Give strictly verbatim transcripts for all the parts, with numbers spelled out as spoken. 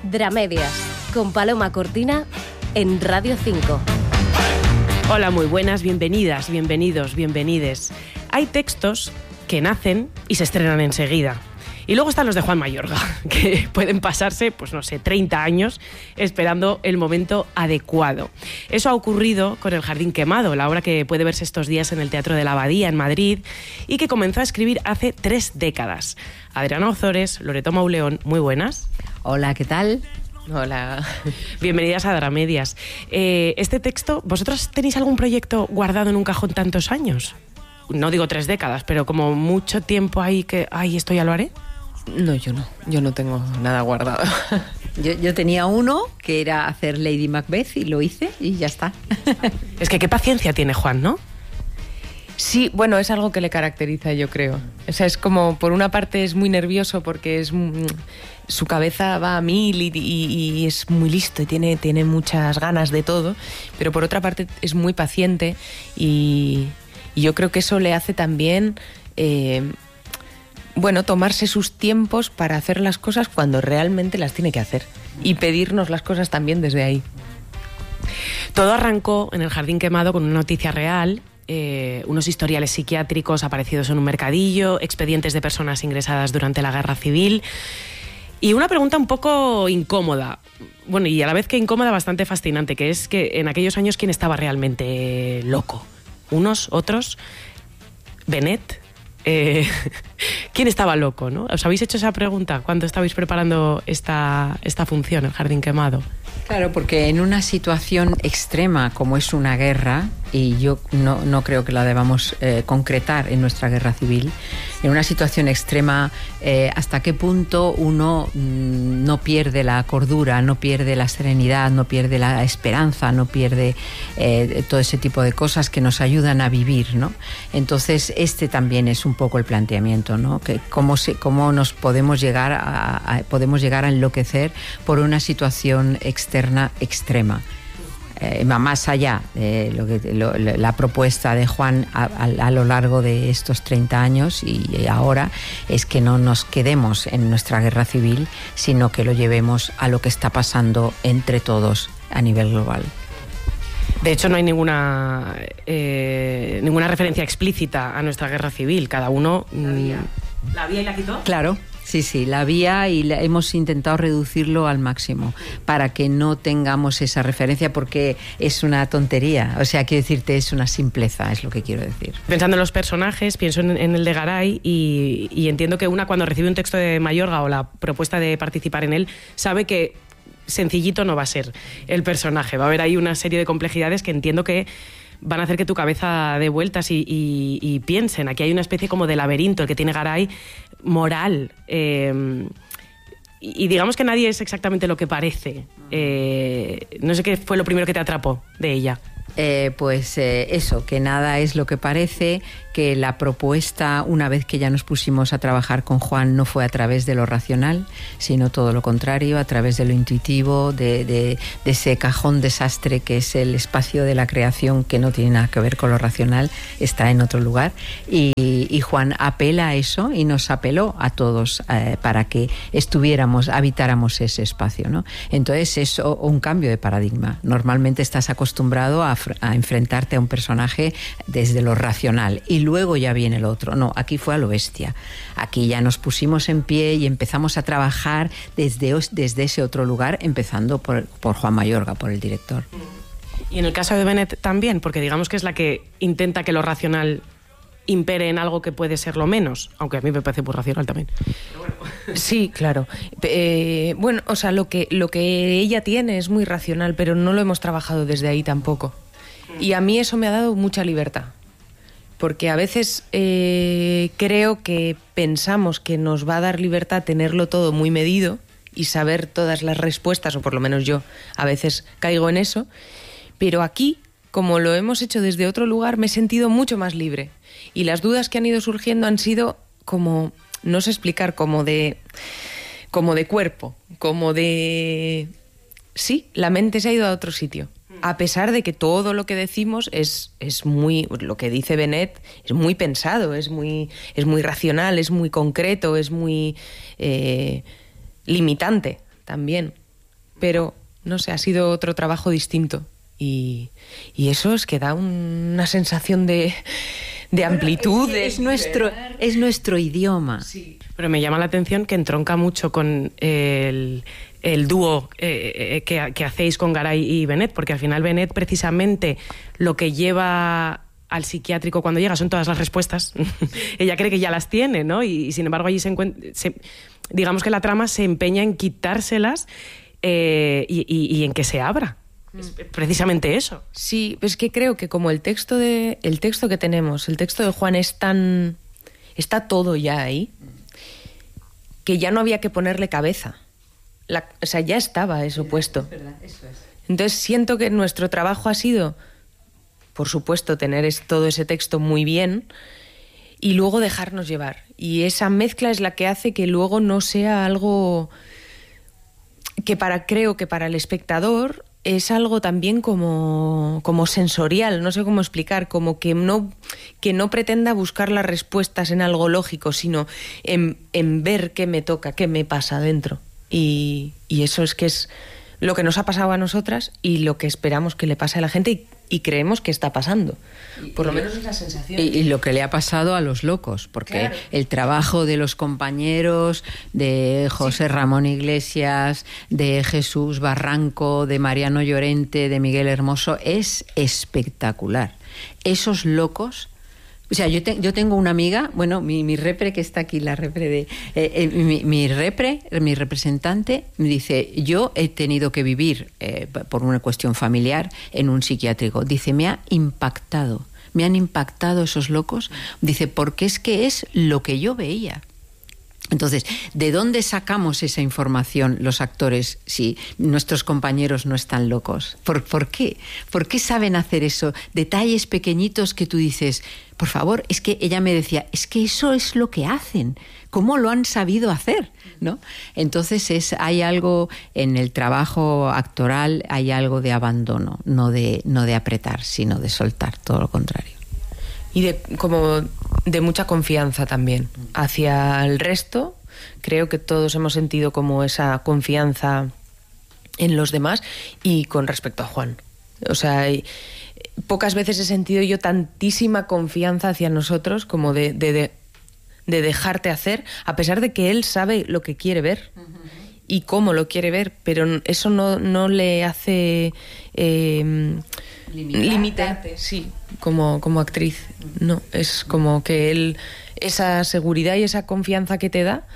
Dramedias, con Paloma Cortina en Radio cinco. Hola, muy buenas, bienvenidas, bienvenidos, bienvenides. Hay textos que nacen y se estrenan enseguida. Y luego están los de Juan Mayorga, que pueden pasarse, pues no sé, treinta años esperando el momento adecuado. Eso ha ocurrido con El Jardín Quemado, la obra que puede verse estos días en el Teatro de la Abadía, en Madrid, y que comenzó a escribir hace tres décadas. Adriana Ozores, Loreto Mauleón, muy buenas. Hola, ¿qué tal? Hola. Bienvenidas a Dramedias. Eh, este texto, ¿vosotros tenéis algún proyecto guardado en un cajón tantos años? No digo tres décadas, pero como mucho tiempo ahí que, ay, esto ya lo haré. No, yo no, yo no tengo nada guardado. Yo, yo tenía uno que era hacer Lady Macbeth y lo hice y ya está. Es que qué paciencia tiene Juan, ¿no? Sí, bueno, es algo que le caracteriza, yo creo. O sea, es como, por una parte es muy nervioso porque es su cabeza va a mil y, y, y es muy listo y tiene, tiene muchas ganas de todo, pero por otra parte es muy paciente y, y yo creo que eso le hace también... Eh, bueno, tomarse sus tiempos para hacer las cosas cuando realmente las tiene que hacer y pedirnos las cosas también desde ahí. Todo arrancó en El Jardín Quemado con una noticia real, eh, unos historiales psiquiátricos aparecidos en un mercadillo, expedientes de personas ingresadas durante la Guerra Civil y una pregunta un poco incómoda, bueno, y a la vez que incómoda, bastante fascinante, que es que en aquellos años ¿quién estaba realmente loco? ¿Unos? ¿Otros? ¿Bennett? Eh, ¿Quién estaba loco, no? ¿Os habéis hecho esa pregunta cuando estabais preparando esta, esta función, El Jardín Quemado? Claro, porque en una situación extrema como es una guerra, y yo no, no creo que la debamos eh, concretar en nuestra guerra civil, en una situación extrema, eh, hasta qué punto uno mm, no pierde la cordura, no pierde la serenidad, no pierde la esperanza, no pierde eh, todo ese tipo de cosas que nos ayudan a vivir, ¿no? Entonces, este también es un poco el planteamiento, ¿no? Que cómo, se, cómo nos podemos llegar a, a, podemos llegar a enloquecer por una situación externa extrema. Eh, más allá de lo que, lo, la propuesta de Juan a, a, a lo largo de estos treinta años y ahora es que no nos quedemos en nuestra guerra civil, sino que lo llevemos a lo que está pasando entre todos a nivel global. De hecho, no hay ninguna eh, ninguna referencia explícita a nuestra guerra civil. Cada uno... ¿La vía, ¿La vía y la quitó? Claro. Sí, sí, la vía y la, hemos intentado reducirlo al máximo para que no tengamos esa referencia porque es una tontería. O sea, quiero decirte, es una simpleza, es lo que quiero decir. Pensando en los personajes, pienso en, en el de Garay y, y entiendo que una cuando recibe un texto de Mayorga o la propuesta de participar en él, sabe que sencillito no va a ser el personaje. Va a haber ahí una serie de complejidades que entiendo que van a hacer que tu cabeza dé vueltas y, y, y piensen. Aquí hay una especie como de laberinto, el que tiene Garay, moral. Eh, y, y digamos que nadie es exactamente lo que parece. Eh, no sé qué fue lo primero que te atrapó de ella. Eh, pues eh, eso, que nada es lo que parece, que la propuesta, una vez que ya nos pusimos a trabajar con Juan, no fue a través de lo racional, sino todo lo contrario, a través de lo intuitivo, de, de, de ese cajón desastre que es el espacio de la creación, que no tiene nada que ver con lo racional, está en otro lugar. Y, y Juan apela a eso y nos apeló a todos eh, para que estuviéramos, habitáramos ese espacio, ¿no? Entonces es un cambio de paradigma. Normalmente estás acostumbrado a a enfrentarte a un personaje desde lo racional y luego ya viene el otro. No, aquí fue a lo bestia. Aquí ya nos pusimos en pie y empezamos a trabajar desde, desde ese otro lugar, empezando por, por Juan Mayorga, por el director. Y en el caso de Bennett también, porque digamos que es la que intenta que lo racional impere en algo que puede ser lo menos, aunque a mí me parece muy racional también. Pero bueno. Sí, claro. Eh, bueno, o sea, lo que, lo que ella tiene es muy racional, pero no lo hemos trabajado desde ahí tampoco. Y a mí eso me ha dado mucha libertad, porque a veces eh, creo que pensamos que nos va a dar libertad tenerlo todo muy medido y saber todas las respuestas, o por lo menos yo a veces caigo en eso, pero aquí, como lo hemos hecho desde otro lugar, me he sentido mucho más libre. Y las dudas que han ido surgiendo han sido como, no sé explicar, como de, como de cuerpo, como de... Sí, la mente se ha ido a otro sitio. A pesar de que todo lo que decimos es, es muy... Lo que dice Bennett es muy pensado, es muy, es muy racional, es muy concreto, es muy eh, limitante también. pero no sé, ha sido otro trabajo distinto. Y, y eso es que da un, una sensación de, de amplitud. Bueno, es, es, nuestro, es nuestro idioma. Sí. Pero me llama la atención que entronca mucho con el, el dúo eh, que, que hacéis con Garay y Benet, porque al final Benet precisamente lo que lleva al psiquiátrico cuando llega son todas las respuestas. Ella cree que ya las tiene, ¿no? Y, y sin embargo allí se encuentra... Se, digamos que la trama se empeña en quitárselas eh, y, y, y en que se abra. Es precisamente eso. Sí, es que creo que como el texto de el texto que tenemos, el texto de Juan es tan... está todo ya ahí, que ya no había que ponerle cabeza. La, o sea, ya estaba eso puesto. Es verdad, eso es. Entonces siento que nuestro trabajo ha sido, por supuesto, tener es, todo ese texto muy bien y luego dejarnos llevar. Y esa mezcla es la que hace que luego no sea algo que para creo que para el espectador es algo también como, como sensorial, no sé cómo explicar, como que no, que no pretenda buscar las respuestas en algo lógico, sino en, en ver qué me toca, qué me pasa dentro. Y, y eso es que es lo que nos ha pasado a nosotras y lo que esperamos que le pase a la gente y, y creemos que está pasando. Por lo menos es la sensación. Y, y lo que le ha pasado a los locos, porque claro, el trabajo de los compañeros, de José sí. Ramón Iglesias, de Jesús Barranco, de Mariano Llorente, de Miguel Hermoso, es espectacular. Esos locos... O sea, yo, te, yo tengo una amiga, bueno, mi, mi repre que está aquí, la repre de... Eh, eh, mi, mi repre, mi representante, me dice, yo he tenido que vivir, eh, por una cuestión familiar, en un psiquiátrico. Dice, me ha impactado, me han impactado esos locos. Dice, porque es que es lo que yo veía. Entonces, ¿de dónde sacamos esa información los actores si nuestros compañeros no están locos? ¿Por, por qué? ¿Por qué saben hacer eso? Detalles pequeñitos que tú dices, por favor, es que ella me decía, es que eso es lo que hacen, ¿cómo lo han sabido hacer? ¿No? Entonces es, hay algo en el trabajo actoral, hay algo de abandono, no de, no de apretar, sino de soltar, todo lo contrario. Y de como de mucha confianza también hacia el resto. Creo que todos hemos sentido como esa confianza en los demás y con respecto a Juan. O sea, pocas veces he sentido yo tantísima confianza hacia nosotros como de, de, de, de dejarte hacer, a pesar de que él sabe lo que quiere ver. Uh-huh. Y cómo lo quiere ver, pero eso no, no le hace eh, limitarte, sí, como, como actriz. No, es como que él, esa seguridad y esa confianza que te da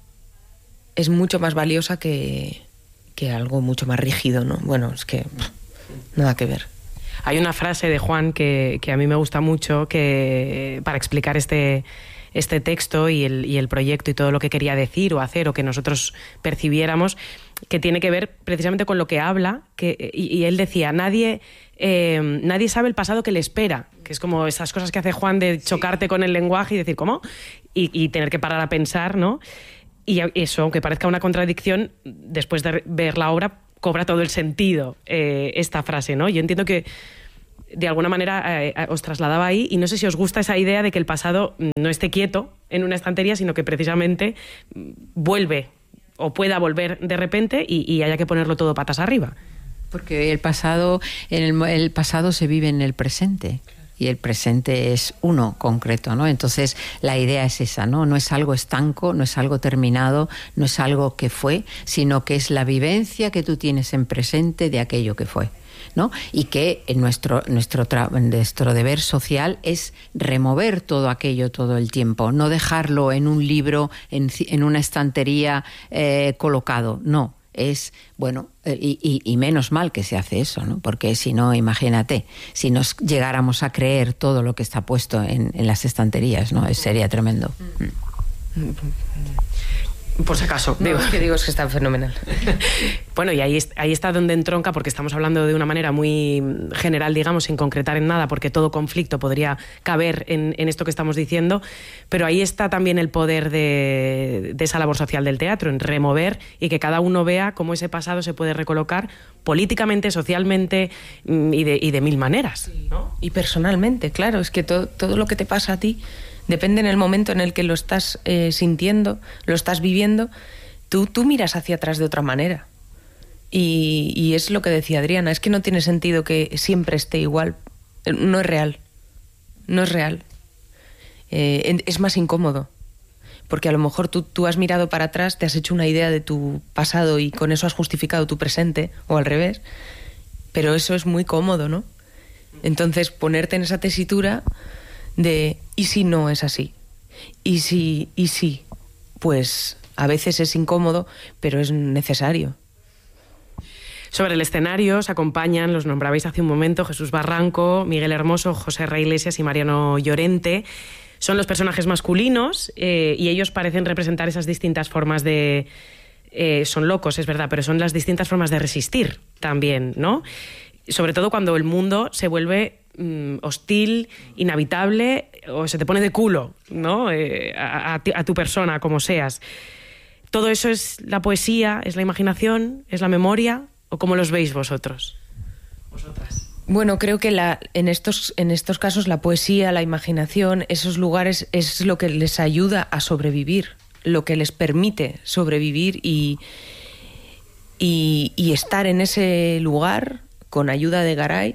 es mucho más valiosa que, que algo mucho más rígido, ¿no? Bueno, es que pff, nada que ver. Hay una frase de Juan que, que a mí me gusta mucho que para explicar este... este texto y el, y el proyecto y todo lo que quería decir o hacer o que nosotros percibiéramos, que tiene que ver precisamente con lo que habla, que, y, y él decía, nadie, eh, nadie sabe el pasado que le espera, que es como esas cosas que hace Juan de chocarte sí. con el lenguaje y decir, ¿cómo? Y, y tener que parar a pensar, ¿no? Y eso, aunque parezca una contradicción, después de ver la obra, cobra todo el sentido eh, esta frase, ¿no? Yo entiendo que de alguna manera eh, os trasladaba ahí y no sé si os gusta esa idea de que el pasado no esté quieto en una estantería, sino que precisamente vuelve o pueda volver de repente y, y haya que ponerlo todo patas arriba. Porque el pasado, en el, el pasado se vive en el presente. Y el presente es uno concreto, ¿no? Entonces la idea es esa, ¿no? No es algo estanco, no es algo terminado, no es algo que fue, sino que es la vivencia que tú tienes en presente de aquello que fue, ¿no? Y que en nuestro, nuestro, tra- nuestro deber social es remover todo aquello todo el tiempo, no dejarlo en un libro, en, en una estantería eh, colocado, no. Es, bueno, y, y, y menos mal que se hace eso, ¿no? Porque si no, imagínate, si nos llegáramos a creer todo lo que está puesto en, en las estanterías, ¿no? Sería tremendo. Por si acaso. No, digo. es que digo, es que está fenomenal. Bueno, y ahí, ahí está donde entronca, porque estamos hablando de una manera muy general, digamos, sin concretar en nada, porque todo conflicto podría caber en, en esto que estamos diciendo, pero ahí está también el poder de, de esa labor social del teatro, en remover y que cada uno vea cómo ese pasado se puede recolocar políticamente, socialmente y de, y de mil maneras, ¿no? Y personalmente, claro, es que todo, todo lo que te pasa a ti depende en el momento en el que lo estás eh, sintiendo, lo estás viviendo, tú, tú miras hacia atrás de otra manera. Y, y es lo que decía Adriana, es que no tiene sentido que siempre esté igual. No es real. No es real. Eh, es más incómodo. Porque a lo mejor tú, tú has mirado para atrás, te has hecho una idea de tu pasado y con eso has justificado tu presente, o al revés. Pero eso es muy cómodo, ¿no? Entonces, ponerte en esa tesitura de ¿y si no es así? ¿Y si, y si? Pues a veces es incómodo, pero es necesario. Sobre el escenario se acompañan, los nombrabais hace un momento, Jesús Barranco, Miguel Hermoso, José Ra Iglesias y Mariano Llorente. Son los personajes masculinos eh, y ellos parecen representar esas distintas formas de... Eh, son locos, es verdad, pero son las distintas formas de resistir también, ¿no? Sobre todo cuando el mundo se vuelve mm, hostil, inhabitable o se te pone de culo, ¿no? Eh, a, a, a tu persona, como seas. ¿Todo eso es la poesía, es la imaginación, es la memoria? ¿O cómo los veis vosotros? Vosotras. Bueno, creo que la, en, estos, en estos casos la poesía, la imaginación, esos lugares es lo que les ayuda a sobrevivir, lo que les permite sobrevivir y, y, y estar en ese lugar con ayuda de Garay,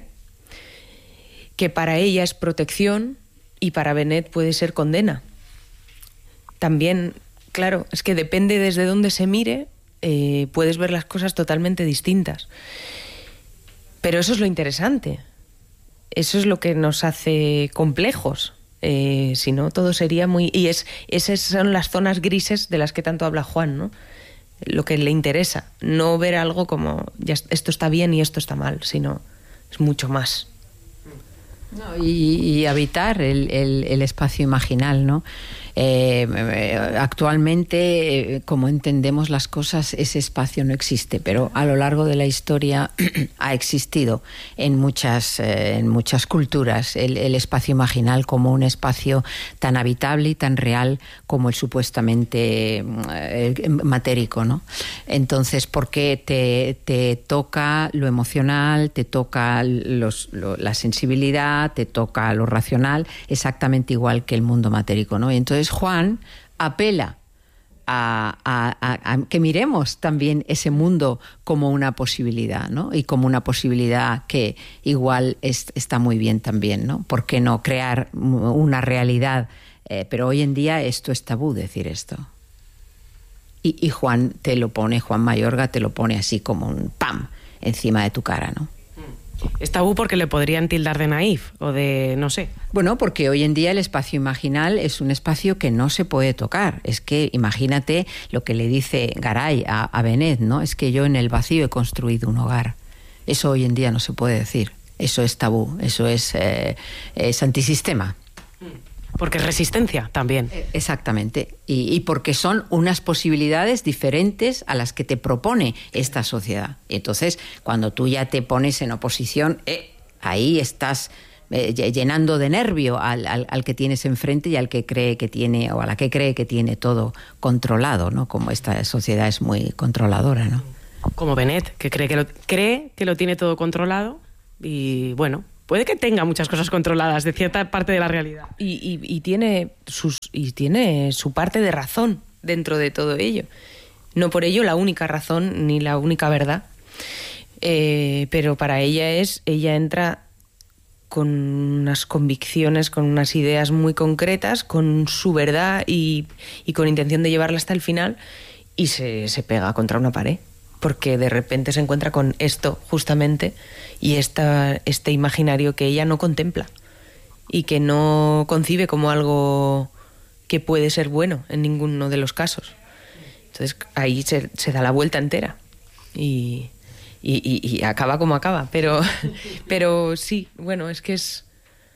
que para ella es protección y para Benet puede ser condena. También, claro, es que depende desde dónde se mire, eh, puedes ver las cosas totalmente distintas. Pero eso es lo interesante. Eso es lo que nos hace complejos. Eh, si no, todo sería muy... Y es, esas son las zonas grises de las que tanto habla Juan, ¿no? Lo que le interesa. No ver algo como ya esto está bien y esto está mal, sino es mucho más. No, y, y habitar el, el, el espacio imaginal, ¿no? Eh, actualmente, eh, como entendemos las cosas, ese espacio no existe, pero a lo largo de la historia ha existido en muchas, eh, en muchas culturas el, el espacio imaginal como un espacio tan habitable y tan real como el supuestamente eh, matérico, ¿no? Entonces, porque te, te toca lo emocional, te toca los, lo, la sensibilidad, te toca lo racional, exactamente igual que el mundo matérico, ¿no? Y entonces Juan apela a, a, a, a que miremos también ese mundo como una posibilidad, ¿no? Y como una posibilidad que igual es, está muy bien también, ¿no? ¿Por qué no crear una realidad? Eh, pero hoy en día esto es tabú, decir esto. Y, y Juan te lo pone, Juan Mayorga te lo pone así como un pam encima de tu cara, ¿no? Es tabú porque le podrían tildar de naif o de, no sé. Bueno, porque hoy en día el espacio imaginal es un espacio que no se puede tocar. Es que imagínate lo que le dice Garay a, a Benet, ¿no? Es que yo en el vacío he construido un hogar. Eso hoy en día no se puede decir. Eso es tabú, eso es, eh, es antisistema. Porque es resistencia también. Exactamente. Y, y porque son unas posibilidades diferentes a las que te propone esta sociedad. Y entonces, cuando tú ya te pones en oposición, eh, ahí estás eh, llenando de nervio al, al, al que tienes enfrente y al que cree que tiene, o a la que cree que tiene todo controlado, ¿no? Como esta sociedad es muy controladora, ¿no? Como Benet, que cree que lo, cree que lo tiene todo controlado y, bueno, puede que tenga muchas cosas controladas de cierta parte de la realidad. Y, y, y, tiene sus, y tiene su parte de razón dentro de todo ello. No por ello la única razón ni la única verdad. Eh, pero para ella es, ella entra con unas convicciones, con unas ideas muy concretas, con su verdad y, y con intención de llevarla hasta el final, y se, se pega contra una pared. Porque de repente se encuentra con esto, justamente, y esta, este imaginario que ella no contempla y que no concibe como algo que puede ser bueno en ninguno de los casos. Entonces ahí se, se da la vuelta entera y, y, y, y acaba como acaba. Pero, pero sí, bueno, es que es...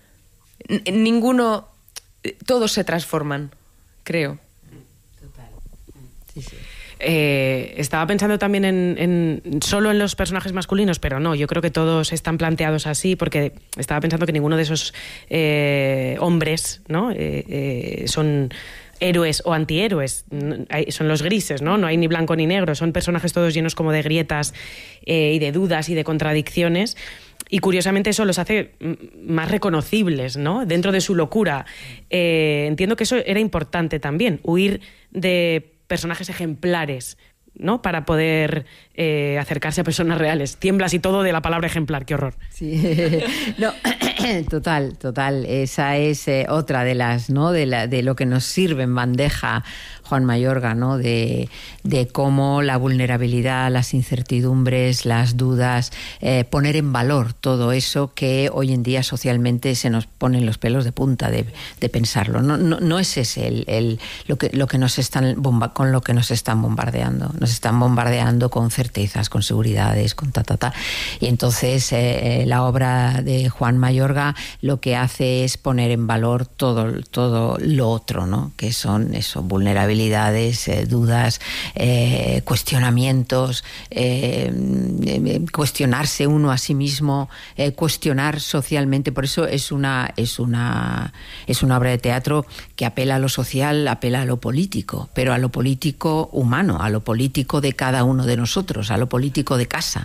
Ninguno... Todos se transforman, creo. Total. Sí, sí. Eh, estaba pensando también en, en solo en los personajes masculinos, pero no, yo creo que todos están planteados así, porque estaba pensando que ninguno de esos eh, hombres, ¿no? Eh, eh, son héroes o antihéroes, son los grises, ¿no? No hay ni blanco ni negro, son personajes todos llenos como de grietas eh, y de dudas y de contradicciones. Y curiosamente eso los hace más reconocibles, ¿no? Dentro de su locura. Eh, entiendo que eso era importante también, huir de personajes ejemplares ¿no? Para poder eh, acercarse a personas reales. Tiemblas y todo de la palabra ejemplar, qué horror. Sí, no, total, total. Esa es eh, otra de las, ¿no? De, la, de lo que nos sirve en bandeja Juan Mayorga, ¿no? De, de cómo la vulnerabilidad, las incertidumbres, las dudas, eh, poner en valor todo eso que hoy en día socialmente se nos ponen los pelos de punta de, de pensarlo. No, no, no es ese el, el, lo que, lo que nos están bomba, con lo que nos están bombardeando. Nos están bombardeando con certezas, con seguridades, con ta, ta, ta. Y entonces eh, la obra de Juan Mayorga lo que hace es poner en valor todo, todo lo otro, ¿no? Que son eso, vulnerabilidades, Eh, dudas, eh, cuestionamientos, eh, eh, cuestionarse uno a sí mismo, eh, cuestionar socialmente. Por eso es una, es una, es una obra de teatro que apela a lo social, apela a lo político, pero a lo político humano, a lo político de cada uno de nosotros, a lo político de casa,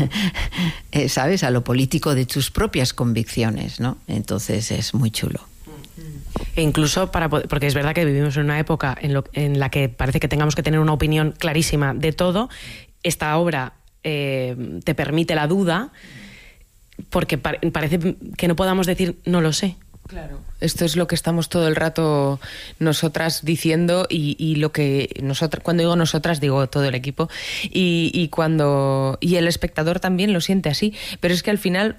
eh, ¿sabes? A lo político de tus propias convicciones, ¿no? Entonces es muy chulo. E incluso para poder, porque es verdad que vivimos en una época en, lo, en la que parece que tengamos que tener una opinión clarísima de todo. Esta obra eh, te permite la duda, porque pa- parece que no podamos decir no lo sé. Claro. Esto es lo que estamos todo el rato nosotras diciendo y, y lo que nosotras, cuando digo nosotras digo todo el equipo y, y cuando y el espectador también lo siente así. Pero es que al final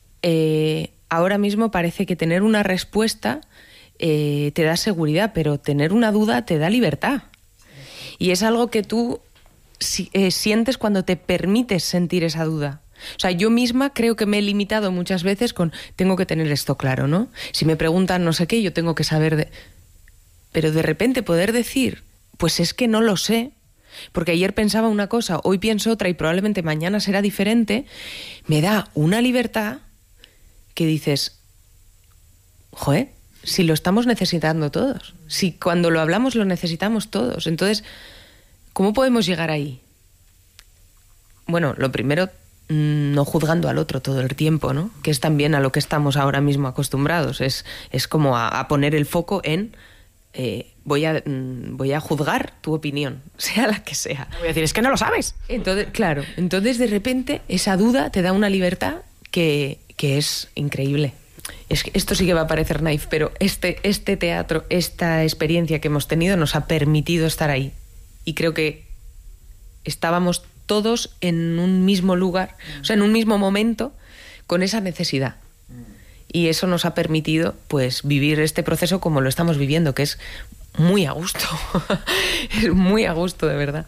eh, ahora mismo parece que tener una respuesta eh, te da seguridad, pero tener una duda te da libertad. Y es algo que tú si, eh, sientes cuando te permites sentir esa duda. O sea, yo misma creo que me he limitado muchas veces con tengo que tener esto claro, ¿no? Si me preguntan no sé qué, yo tengo que saber de... Pero de repente poder decir, pues es que no lo sé, porque ayer pensaba una cosa, hoy pienso otra y probablemente mañana será diferente, me da una libertad que dices, joder, si lo estamos necesitando todos, si cuando lo hablamos lo necesitamos todos, entonces, ¿cómo podemos llegar ahí? Bueno, lo primero, no juzgando al otro todo el tiempo, ¿no? Que es también a lo que estamos ahora mismo acostumbrados, es, es como a, a poner el foco en eh, voy a mm, voy a juzgar tu opinión, sea la que sea. Voy a decir, es que no lo sabes. Entonces, claro, entonces de repente esa duda te da una libertad que, que es increíble. Es que esto sí que va a parecer naif, pero este, este teatro, esta experiencia que hemos tenido nos ha permitido estar ahí. Y creo que estábamos todos en un mismo lugar, o sea, en un mismo momento, con esa necesidad. Y eso nos ha permitido, pues, vivir este proceso como lo estamos viviendo, que es muy a gusto. Es muy a gusto, de verdad.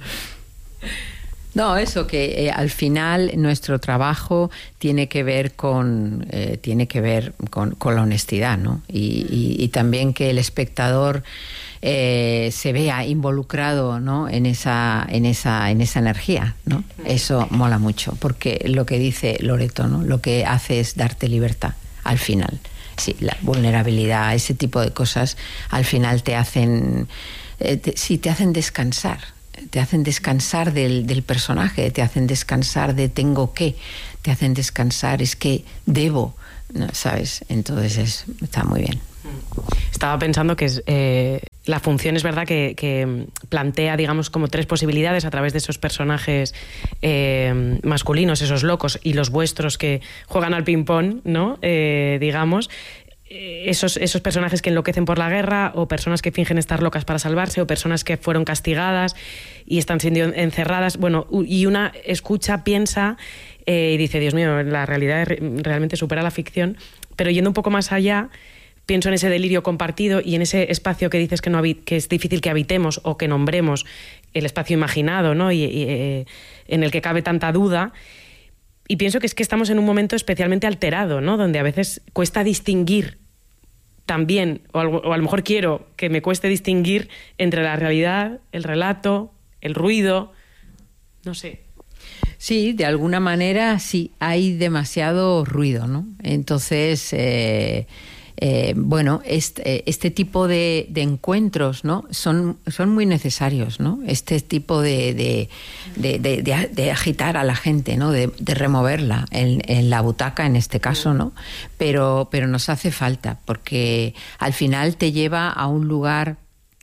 No, eso que eh, al final nuestro trabajo tiene que ver con eh, tiene que ver con, con la honestidad, ¿no? Y, y, y también que el espectador eh, se vea involucrado, ¿no? En esa en esa en esa energía, ¿no? Eso mola mucho, porque lo que dice Loreto, ¿no? Lo que hace es darte libertad al final. Sí, la vulnerabilidad, ese tipo de cosas, al final te hacen eh, te, sí te hacen descansar. Te hacen descansar del, del personaje, te hacen descansar de tengo que, te hacen descansar es que debo, ¿no? ¿Sabes? Entonces es, está muy bien. Estaba pensando que es, eh, la función es verdad que, que plantea, digamos, como tres posibilidades a través de esos personajes eh, masculinos, esos locos, y los vuestros que juegan al ping-pong, ¿no? Eh, digamos... Esos, esos personajes que enloquecen por la guerra, o personas que fingen estar locas para salvarse, o personas que fueron castigadas y están siendo encerradas. Bueno, y una escucha, piensa eh, y dice, Dios mío, la realidad realmente supera la ficción. Pero yendo un poco más allá, pienso en ese delirio compartido y en ese espacio que dices que, no habi- que es difícil que habitemos o que nombremos, el espacio imaginado, ¿no? y, y eh, en el que cabe tanta duda. Y pienso que es que estamos en un momento especialmente alterado, ¿no? Donde a veces cuesta distinguir también, o a, o a lo mejor quiero que me cueste distinguir entre la realidad, el relato, el ruido, no sé. Sí, de alguna manera sí, hay demasiado ruido, ¿no? Entonces, eh, eh, bueno, este, este tipo de, de encuentros, ¿no? Son, son muy necesarios, ¿no? Este tipo de, de, de, de, de, de agitar a la gente, ¿no? De, de removerla en, en la butaca, en este caso, ¿no? Pero, pero nos hace falta, porque al final te lleva a un lugar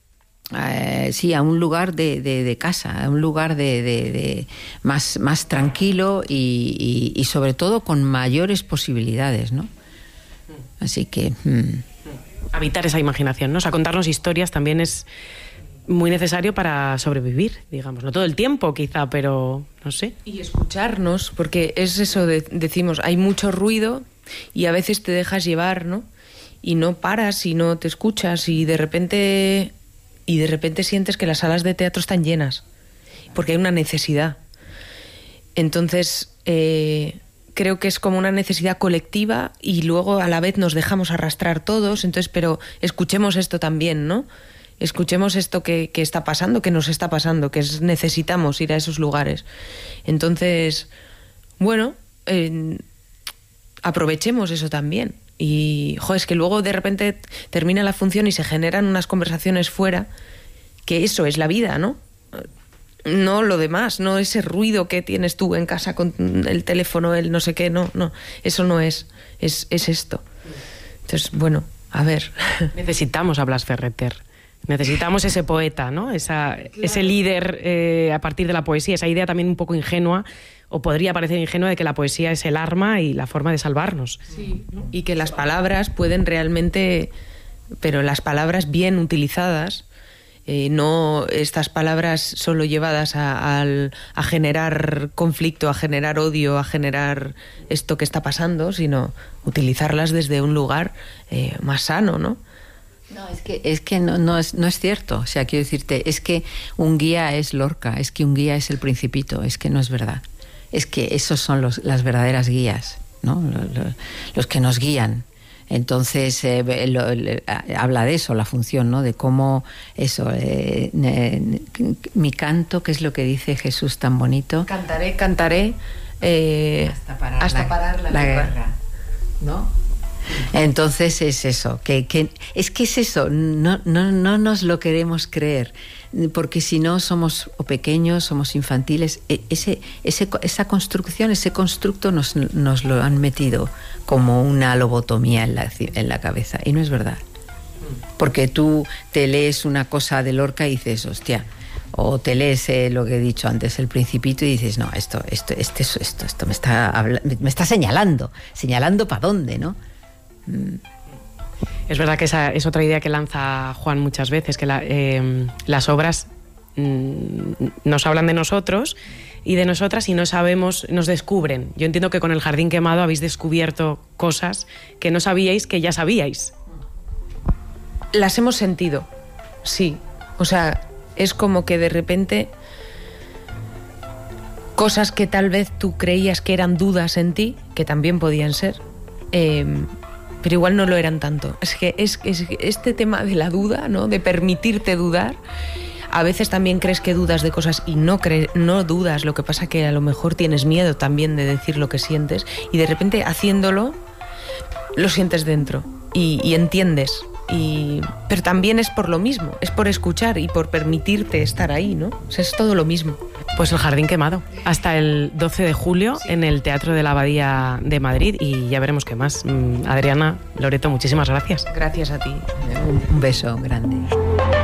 eh, sí, a un lugar de, de, de casa, a un lugar de, de, de más, más tranquilo y, y, y sobre todo con mayores posibilidades, ¿no? Así que... Hmm. Habitar esa imaginación, ¿no? O sea, contarnos historias también es muy necesario para sobrevivir, digamos. No todo el tiempo, quizá, pero no sé. Y escucharnos, porque es eso, de, decimos, hay mucho ruido y a veces te dejas llevar, ¿no? Y no paras y no te escuchas y de repente, y de repente sientes que las salas de teatro están llenas, porque hay una necesidad. Entonces... Eh, creo que es como una necesidad colectiva y luego a la vez nos dejamos arrastrar todos, entonces, pero escuchemos esto también, ¿no? Escuchemos esto que, que está pasando, que nos está pasando, que es, necesitamos ir a esos lugares. Entonces, bueno, eh, aprovechemos eso también. Y, jo, es que luego de repente termina la función y se generan unas conversaciones fuera, que eso es la vida, ¿no? No lo demás, no ese ruido que tienes tú en casa con el teléfono, el no sé qué, no, no, eso no es, es, es esto. Entonces, bueno, a ver. Necesitamos a Blas Ferreter, necesitamos ese poeta, ¿no? Esa, claro. Ese líder eh, a partir de la poesía, esa idea también un poco ingenua, o podría parecer ingenua, de que la poesía es el arma y la forma de salvarnos. Sí, ¿no? Y que las palabras pueden realmente, pero las palabras bien utilizadas, Eh, no estas palabras solo llevadas a, a, a generar conflicto, a generar odio, a generar esto que está pasando, sino utilizarlas desde un lugar eh, más sano, ¿no? No, es que, es que no, no, es, no es cierto. O sea, quiero decirte, es que un guía es Lorca, es que un guía es el Principito, es que no es verdad. Es que esos son los, las verdaderas guías, ¿no? Los, los, los que nos guían. Entonces, eh, lo, lo, habla de eso, la función, ¿no? De cómo eso, eh, eh, mi canto, ¿qué es lo que dice Jesús tan bonito? Cantaré, cantaré eh, hasta parar, hasta la, parar la, la guerra. guerra, ¿no? Entonces es eso, que, que es que es eso, no, no, no nos lo queremos creer, porque si no somos o pequeños, somos infantiles. Ese, ese, esa construcción, ese constructo nos, nos lo han metido como una lobotomía en la, en la cabeza, y no es verdad. Porque tú te lees una cosa de Lorca y dices, hostia, o te lees eh, lo que he dicho antes, El Principito, y dices, no, esto, esto, esto, esto, esto me está, me está señalando, señalando para dónde, ¿no? Es verdad que esa es otra idea que lanza Juan muchas veces, que la, eh, las obras mm, nos hablan de nosotros y de nosotras y no sabemos, nos descubren. Yo entiendo que con El Jardín Quemado habéis descubierto cosas que no sabíais que ya sabíais. Las hemos sentido, sí. O sea, es como que de repente cosas que tal vez tú creías que eran dudas en ti, que también podían ser, eh, pero igual no lo eran tanto. Es que es, es este tema de la duda, ¿no? De permitirte dudar. A veces también crees que dudas de cosas y no, cre- no dudas, lo que pasa que a lo mejor tienes miedo también de decir lo que sientes y de repente haciéndolo lo sientes dentro y, y entiendes. Y, pero también es por lo mismo, es por escuchar y por permitirte estar ahí, ¿no? O sea, es todo lo mismo. Pues El Jardín Quemado, hasta el doce de julio sí. En el Teatro de la Abadía de Madrid, y ya veremos qué más. Adriana, Loreto, muchísimas gracias. Gracias a ti. Un beso grande.